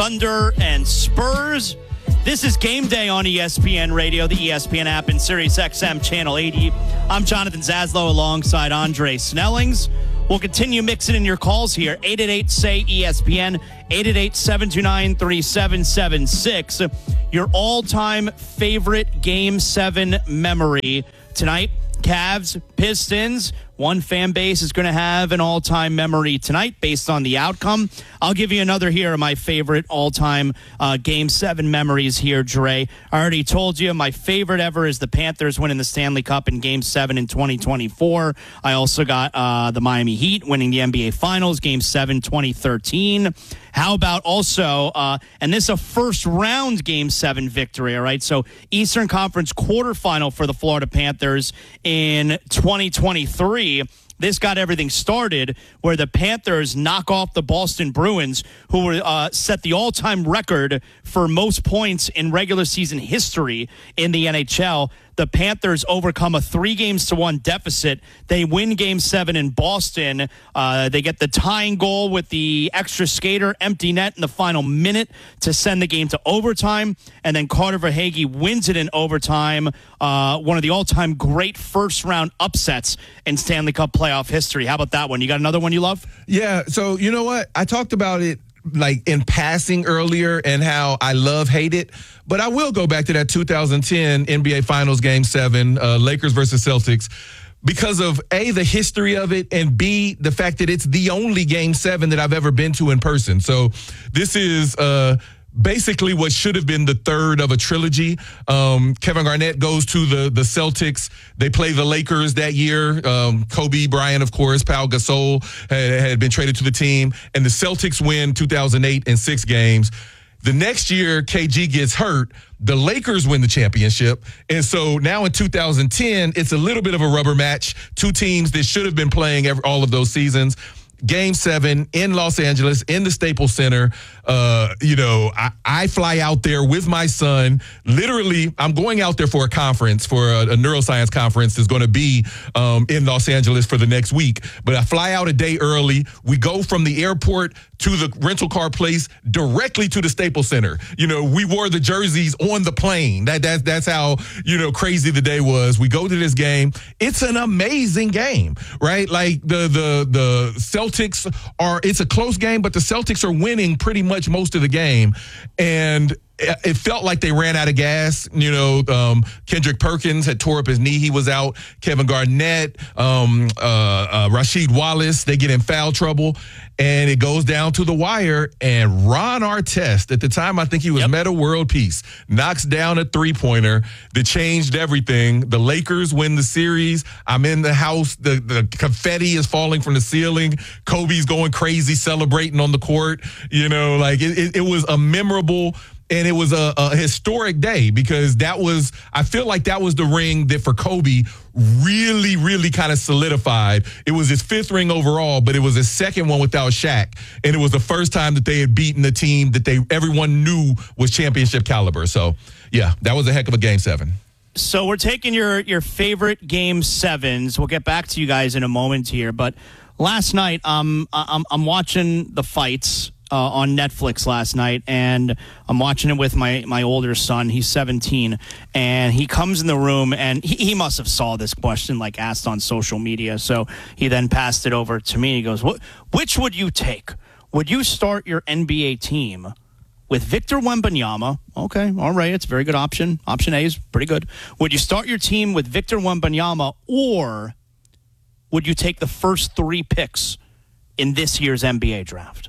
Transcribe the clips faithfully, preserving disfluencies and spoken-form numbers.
Thunder and Spurs. This is Game Day on E S P N Radio, the E S P N app, and Sirius X M Channel eighty. I'm Jonathan Zaslow alongside Andre Snellings. We'll continue mixing in your calls here. eight eight eight, S A Y, E S P N, eight eight eight, seven two nine, three seven seven six. Your all-time favorite Game seven memory. Tonight, Cavs, Pistons. One fan base is going to have an all-time memory tonight based on the outcome. I'll give you another here of my favorite all-time uh, Game seven memories here, Dre. I already told you my favorite ever is the Panthers winning the Stanley Cup in Game seven in twenty twenty-four. I also got uh, the Miami Heat winning the N B A Finals, Game seven, twenty thirteen. How about also, uh, and this is a first-round Game seven victory, all right? So Eastern Conference quarterfinal for the Florida Panthers in twenty twenty-three. This got everything started where the Panthers knock off the Boston Bruins, who were uh, set the all-time record for most points in regular season history in the N H L. The Panthers overcome a three games to one deficit. They win Game seven in Boston. Uh, they get the tying goal with the extra skater, empty net in the final minute to send the game to overtime. And then Carter Verhaeghe wins it in overtime. Uh, one of the all-time great first-round upsets in Stanley Cup playoff history. How about that one? You got another one you love? Yeah, so you know what? I talked about it like in passing earlier and how I love, hate it. But I will go back to that two thousand ten N B A Finals Game seven, uh, Lakers versus Celtics, because of, A, the history of it, and, B, the fact that it's the only Game seven that I've ever been to in person. So this is uh, basically what should have been the third of a trilogy. Um, Kevin Garnett goes to the, the Celtics. They play the Lakers that year. Um, Kobe Bryant, of course, Pau Gasol had, had been traded to the team. And the Celtics win two thousand eight in six games. The next year, K G gets hurt. The Lakers win the championship. And so now in two thousand ten, it's a little bit of a rubber match. Two teams that should have been playing every, all of those seasons. Game seven in Los Angeles, in the Staples Center. Uh, you know, I, I fly out there with my son. Literally, I'm going out there for a conference, for a, a neuroscience conference that's going to be um, in Los Angeles for the next week. But I fly out a day early. We go from the airport to the rental car place directly to the Staples Center. You know, we wore the jerseys on the plane. That, that, that's how, you know, crazy the day was. We go to this game. It's an amazing game, right? Like the, the, the Celtics are, it's a close game, but the Celtics are winning pretty much most of the game. And it felt like they ran out of gas. You know, um, Kendrick Perkins had tore up his knee. He was out. Kevin Garnett, um, uh, uh, Rasheed Wallace, they get in foul trouble. And it goes down to the wire. And Ron Artest, at the time, I think he was yep. Meta World Peace, knocks down a three-pointer that changed everything. The Lakers win the series. I'm in the house. The, the confetti is falling from the ceiling. Kobe's going crazy, celebrating on the court. You know, like it, it, it was a memorable and it was a, a historic day because that was, I feel like that was the ring that for Kobe really, really kind of solidified. It was his fifth ring overall, but it was his second one without Shaq. And it was the first time that they had beaten a team that they everyone knew was championship caliber. So, yeah, that was a heck of a game seven. So we're taking your, your favorite game sevens. We'll get back to you guys in a moment here. But last night, um, I'm, I'm watching the fights Uh, on Netflix last night, and I'm watching it with my, my older son. He's seventeen, and he comes in the room, and he, he must have saw this question, like, asked on social media, so he then passed it over to me. He goes, "What? Which would you take? Would you start your N B A team with Victor Wembanyama?" Okay, all right, it's a very good option. Option A is pretty good. Would you start your team with Victor Wembanyama, or would you take the first three picks in this year's N B A draft?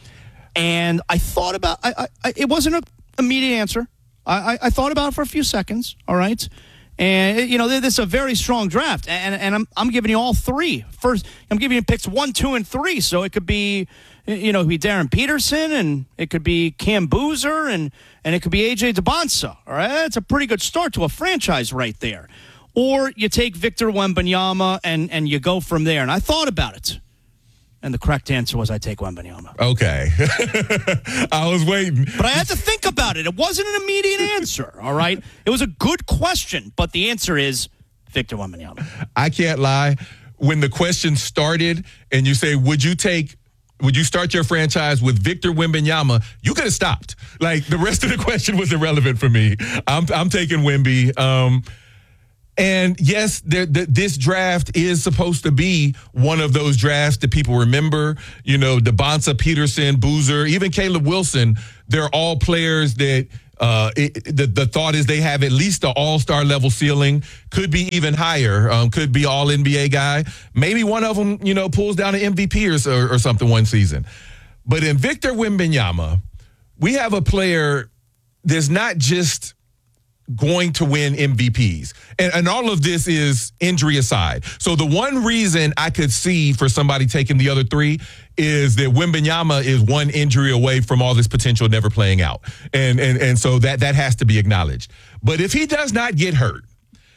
And I thought about I, I, it wasn't an immediate answer. I, I, I thought about it for a few seconds, all right? And, you know, this is a very strong draft, and, and I'm I'm giving you all three. First, I'm giving you picks one, two, and three, so it could be, you know, it could be Darren Peterson, and it could be Cam Boozer, and, and it could be A J DeBonsa, all right? That's a pretty good start to a franchise right there. Or you take Victor Wembanyama, and, and you go from there. And I thought about it. And the correct answer was I take Wembanyama. Okay. I was waiting. But I had to think about it. It wasn't an immediate answer, all right? It was a good question, but the answer is Victor Wembanyama. I can't lie. When the question started and you say, would you take would you start your franchise with Victor Wembanyama? You could have stopped. Like, the rest of the question was irrelevant for me. I'm I'm taking Wemby. Um, and yes, there, the, this draft is supposed to be one of those drafts that people remember. You know, DeBonta Peterson, Boozer, even Caleb Wilson. They're all players that. Uh, it, the, the thought is they have at least an all-star level ceiling, could be even higher, um, could be all N B A guy. Maybe one of them, you know, pulls down an M V P or, or, or something one season. But in Victor Wembanyama, we have a player that's not just going to win M V Ps. And, and all of this is injury aside. So the one reason I could see for somebody taking the other three is that Wembanyama is one injury away from all this potential never playing out. And and and so that that has to be acknowledged. But if he does not get hurt,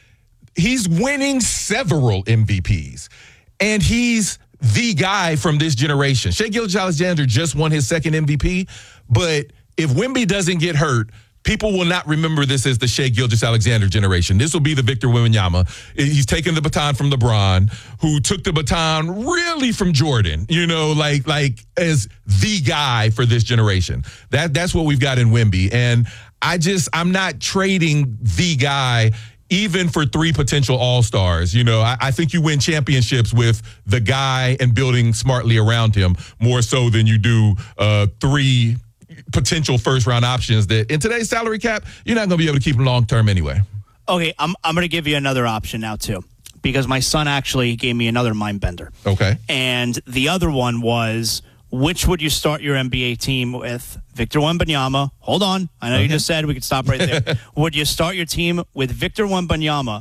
he's winning several M V Ps. And he's the guy from this generation. Shai Gilgeous-Alexander just won his second M V P, but if Wemby doesn't get hurt, people will not remember this as the Shai Gilgeous-Alexander generation. This will be the Victor Wembanyama. He's taken the baton from LeBron, who took the baton really from Jordan, you know, like like as the guy for this generation. That That's what we've got in Wemby. And I just, I'm not trading the guy even for three potential all-stars. You know, I, I think you win championships with the guy and building smartly around him more so than you do uh, three potential first-round options that in today's salary cap, you're not going to be able to keep them long-term anyway. Okay, I'm I'm going to give you another option now, too, because my son actually gave me another mind bender. Okay. And the other one was, which would you start your N B A team with? Victor Wembanyama. Hold on. I know okay. you just said we could stop right there. Would you start your team with Victor Wembanyama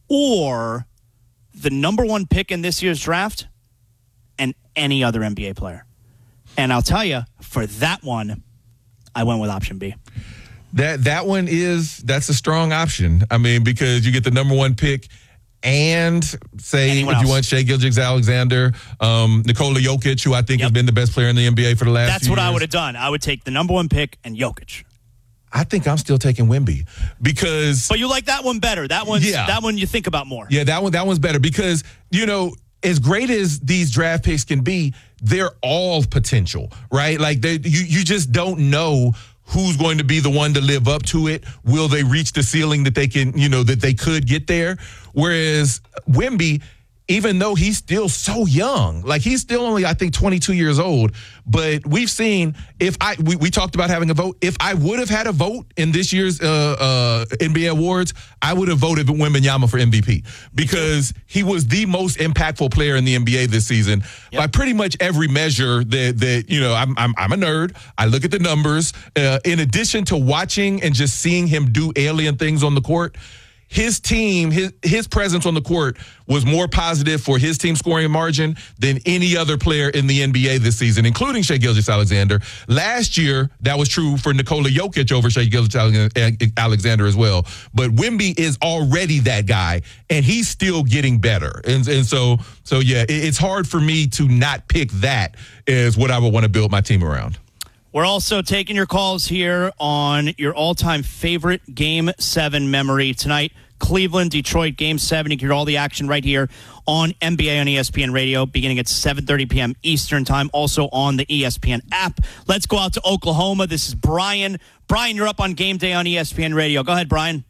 or the number one pick in this year's draft and any other N B A player? And I'll tell you, for that one, I went with option B. That that one is, that's a strong option. I mean, because you get the number one pick and say, Anyone if else. you want Shai Gilgeous-Alexander, um, Nikola Jokic, who I think Yep. has been the best player in the N B A for the last That's few what years. I would have done. I would take the number one pick and Jokic. I think I'm still taking Wemby because. But you like that one better. That one's, Yeah. that one you think about more. Yeah, that one that one's better because, you know, as great as these draft picks can be, they're all potential, right? Like they, you, you just don't know who's going to be the one to live up to it. Will they reach the ceiling that they can, you know, that they could get there? Whereas Wemby, even though he's still so young, like he's still only, I think, twenty-two years old, but we've seen, if I, we, we talked about having a vote, if I would have had a vote in this year's uh, uh, N B A awards, I would have voted Wembanyama for M V P because he was the most impactful player in the N B A this season yep. by pretty much every measure that, that you know, I'm, I'm, I'm a nerd. I look at the numbers. Uh, in addition to watching and just seeing him do alien things on the court, his team, his his presence on the court was more positive for his team scoring margin than any other player in the N B A this season, including Shai Gilgeous-Alexander. Last year, that was true for Nikola Jokic over Shai Gilgeous-Alexander as well. But Wemby is already that guy, and he's still getting better. And and so, so yeah, it, it's hard for me to not pick that as what I would want to build my team around. We're also taking your calls here on your all-time favorite Game seven memory tonight. Cleveland, Detroit, Game seven. You can hear all the action right here on N B A on E S P N Radio, beginning at seven thirty p.m. Eastern Time, also on the E S P N app. Let's go out to Oklahoma. This is Brian. Brian, you're up on Game Day on E S P N Radio. Go ahead, Brian.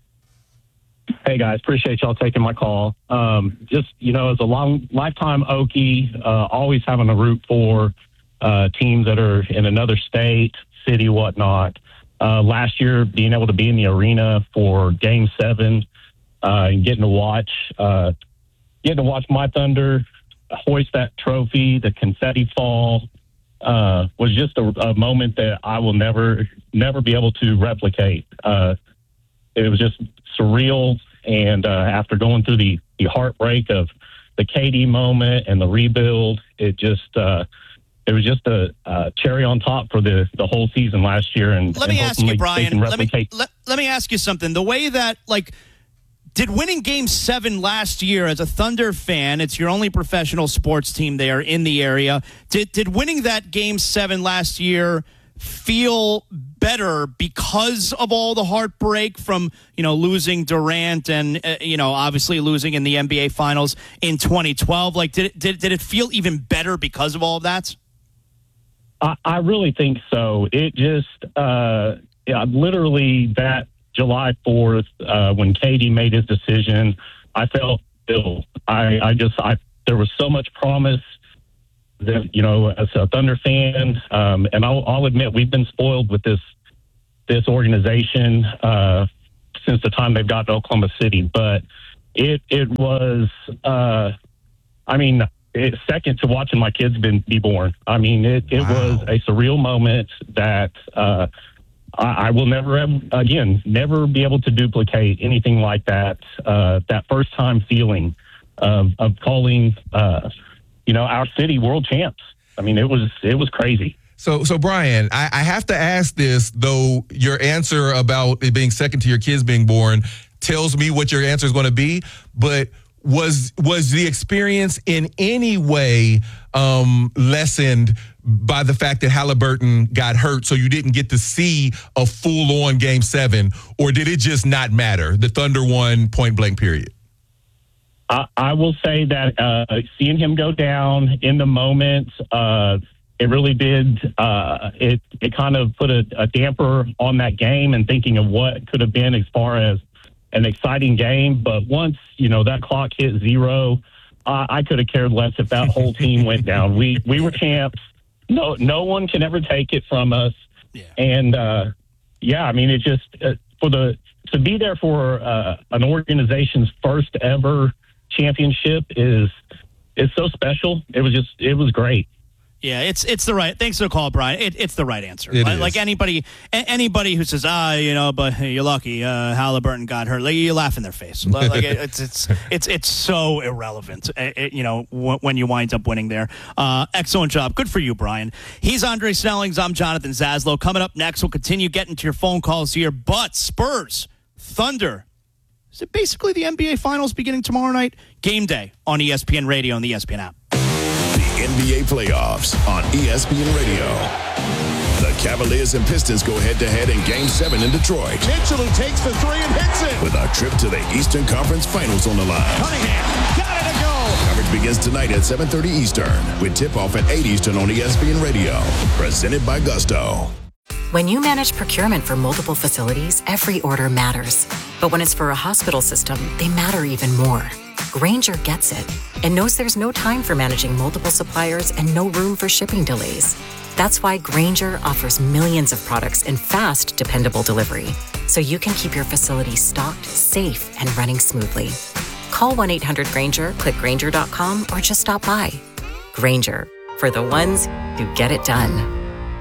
Hey, guys. Appreciate y'all taking my call. Um, just, you know, as a long lifetime Okie, uh, always having to root for Uh, teams that are in another state, city, whatnot. Uh, last year, being able to be in the arena for Game Seven uh, and getting to watch, uh, getting to watch my Thunder hoist that trophy, the confetti fall, uh, was just a, a moment that I will never, never be able to replicate. Uh, it was just surreal, and uh, after going through the, the heartbreak of the K D moment and the rebuild, it just. Uh, It was just a uh, cherry on top for the, the whole season last year. And let me and ask you, Brian. Let me replicate- let, let me ask you something. The way that, like, did winning Game Seven last year as a Thunder fan? It's your only professional sports team there in the area. Did did winning that Game Seven last year feel better because of all the heartbreak from, you know, losing Durant and uh, you know, obviously losing in the N B A Finals in twenty twelve? Like, did it, did did it feel even better because of all of that? I, I really think so. It just, uh, yeah, literally that July fourth, uh, when Katie made his decision, I felt ill. I, I just, I, there was so much promise that, you know, as a Thunder fan, um, and I'll, I'll admit we've been spoiled with this, this organization, uh, since the time they've got to Oklahoma City, but it, it was, uh, I mean, it's second to watching my kids been, be born. I mean, it, it wow. was a surreal moment that, uh, I, I will never, have, again, never be able to duplicate anything like that. Uh, that first time feeling of, of calling, uh, you know, our city world champs. I mean, it was, it was crazy. So, so Brian, I, I have to ask this, though your answer about it being second to your kids being born tells me what your answer is going to be. But was was the experience in any way um, lessened by the fact that Halliburton got hurt, so you didn't get to see a full-on Game Seven, or did it just not matter? The Thunder won point blank. Period. I, I will say that uh, seeing him go down in the moment. Uh, It really did. Uh, it it kind of put a, a damper on that game and thinking of what could have been as far as an exciting game. But once, you know, that clock hit zero, uh, I could have cared less if that whole team went down. We we were champs. No no one can ever take it from us. Yeah. And uh, yeah, I mean, it just uh, for the to be there for uh, an organization's first ever championship is is so special. It was just it was great. Yeah, it's it's the right. Thanks for the call, Brian. It, it's the right answer. It like, is. like anybody, anybody who says, ah, you know, but you're lucky. Uh, Halliburton got hurt. Like, you laugh in their face. Like it, it's it's it's it's so irrelevant. It, it, you know, w- when you wind up winning there. Uh, excellent job. Good for you, Brian. He's Andre Snellings. I'm Jonathan Zaslow. Coming up next, we'll continue getting to your phone calls here. But Spurs, Thunder. Is it basically the N B A Finals beginning tomorrow night? Game day on E S P N Radio and the E S P N app. N B A playoffs on E S P N Radio. The Cavaliers and Pistons go head-to-head in Game seven in Detroit. Mitchell, who takes the three and hits it. With a trip to the Eastern Conference Finals on the line. Cunningham, got it to go. Coverage begins tonight at seven thirty Eastern, with tip-off at eight Eastern on E S P N Radio. Presented by Gusto. When you manage procurement for multiple facilities, every order matters. But when it's for a hospital system, they matter even more. Grainger gets it and knows there's no time for managing multiple suppliers and no room for shipping delays. That's why Grainger offers millions of products in fast, dependable delivery, so you can keep your facility stocked, safe, and running smoothly. Call one eight hundred Grainger, click Grainger dot com, or just stop by. Grainger, for the ones who get it done.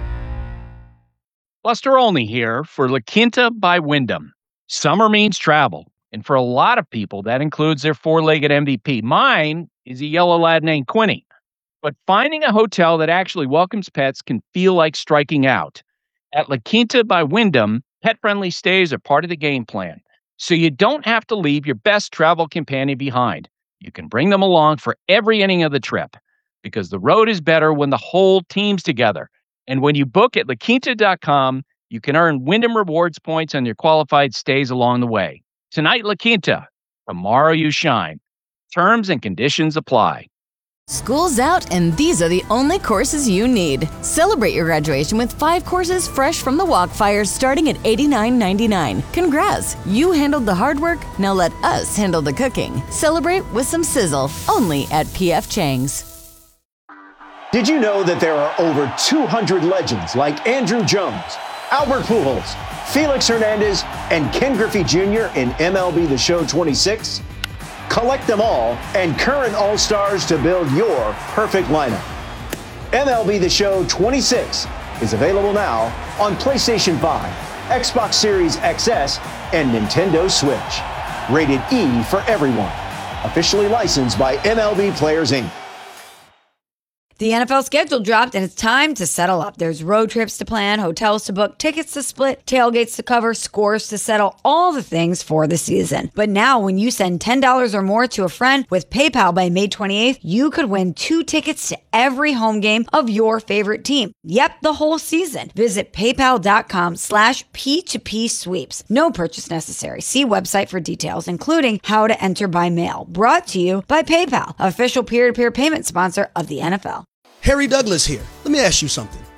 Buster Olney here for La Quinta by Wyndham. Summer means travel. And for a lot of people, that includes their four-legged M V P. Mine is a yellow lad named Quinny. But finding a hotel that actually welcomes pets can feel like striking out. At La Quinta by Wyndham, pet-friendly stays are part of the game plan. So you don't have to leave your best travel companion behind. You can bring them along for every inning of the trip. Because the road is better when the whole team's together. And when you book at La Quinta dot com, you can earn Wyndham Rewards points on your qualified stays along the way. Tonight, La Quinta. Tomorrow, you shine. Terms and conditions apply. School's out, and these are the only courses you need. Celebrate your graduation with five courses fresh from the Walkfire starting at eighty-nine ninety-nine. Congrats, you handled the hard work, now let us handle the cooking. Celebrate with some sizzle, only at P F Chang's. Did you know that there are over two hundred legends like Andrew Jones, Albert Pujols, Felix Hernandez, and Ken Griffey Junior in M L B The Show twenty-six? Collect them all and current All-Stars to build your perfect lineup. M L B The Show twenty-six is available now on PlayStation five, Xbox Series X S, and Nintendo Switch. Rated E for everyone. Officially licensed by M L B Players, Incorporated. The N F L schedule dropped, and it's time to settle up. There's road trips to plan, hotels to book, tickets to split, tailgates to cover, scores to settle, all the things for the season. But now, when you send ten dollars or more to a friend with PayPal by May twenty-eighth, you could win two tickets to every home game of your favorite team. Yep, the whole season. Visit paypal.com slash P2P sweeps. No purchase necessary. See website for details, including how to enter by mail. Brought to you by PayPal, official peer-to-peer payment sponsor of the N F L. Harry Douglas here. Let me ask you something.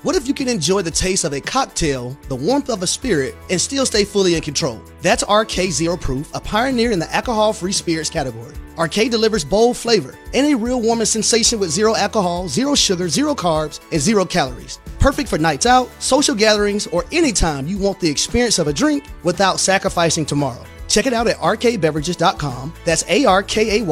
What if you can enjoy the taste of a cocktail, the warmth of a spirit, and still stay fully in control? That's R K Zero Proof, a pioneer in the alcohol-free spirits category. R K delivers bold flavor and a real warming sensation with zero alcohol, zero sugar, zero carbs, and zero calories. Perfect for nights out, social gatherings, or anytime you want the experience of a drink without sacrificing tomorrow. Check it out at R K beverages dot com. That's A R K A Y